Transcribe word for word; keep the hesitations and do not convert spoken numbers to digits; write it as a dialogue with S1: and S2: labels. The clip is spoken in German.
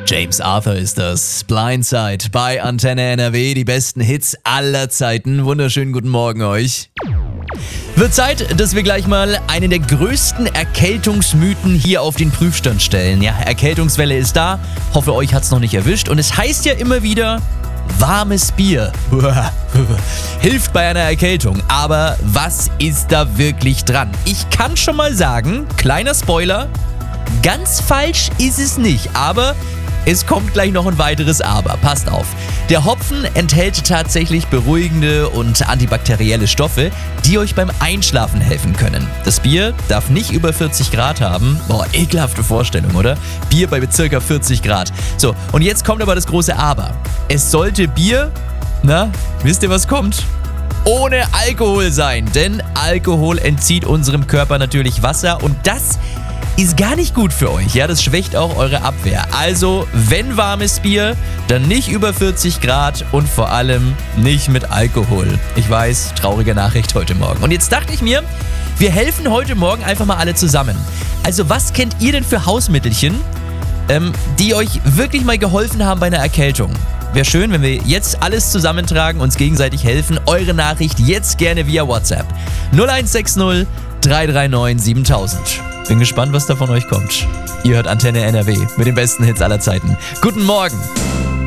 S1: James Arthur ist das. Blindside bei Antenne N R W, die besten Hits aller Zeiten. Wunderschönen guten Morgen euch. Wird Zeit, dass wir gleich mal einen der größten Erkältungsmythen hier auf den Prüfstand stellen. Ja, Erkältungswelle ist da. Hoffe, euch hat's noch nicht erwischt. Und es heißt ja immer wieder, warmes Bier hilft bei einer Erkältung. Aber was ist da wirklich dran? Ich kann schon mal sagen, kleiner Spoiler, ganz falsch ist es nicht. Aber es kommt gleich noch ein weiteres Aber. Passt auf. Der Hopfen enthält tatsächlich beruhigende und antibakterielle Stoffe, die euch beim Einschlafen helfen können. Das Bier darf nicht über vierzig Grad haben. Boah, ekelhafte Vorstellung, oder? Bier bei circa vierzig Grad. So, und jetzt kommt aber das große Aber. Es sollte Bier, na, wisst ihr, was kommt? Ohne Alkohol sein. Denn Alkohol entzieht unserem Körper natürlich Wasser und das ist gar nicht gut für euch, ja, das schwächt auch eure Abwehr. Also, wenn warmes Bier, dann nicht über vierzig Grad und vor allem nicht mit Alkohol. Ich weiß, traurige Nachricht heute Morgen. Und jetzt dachte ich mir, wir helfen heute Morgen einfach mal alle zusammen. Also, was kennt ihr denn für Hausmittelchen, ähm, die euch wirklich mal geholfen haben bei einer Erkältung? Wäre schön, wenn wir jetzt alles zusammentragen, uns gegenseitig helfen. Eure Nachricht jetzt gerne via WhatsApp. null eins sechs null drei drei neun siebentausend. Bin gespannt, was da von euch kommt. Ihr hört Antenne N R W mit den besten Hits aller Zeiten. Guten Morgen!